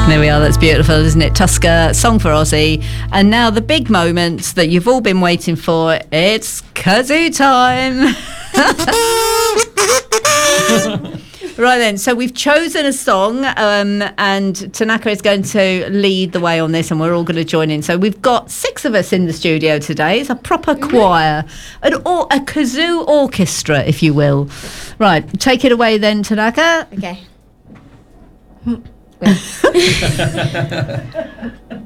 There we are, that's beautiful, isn't it? Tusker, Song for Ozzy. And now the big moment that you've all been waiting for, it's kazoo time. Right then, so we've chosen a song, and Tanaka is going to lead the way on this, and we're all going to join in. So we've got 6 of us in the studio today. It's a proper choir, a kazoo orchestra, if you will. Right, take it away then, Tanaka. Okay.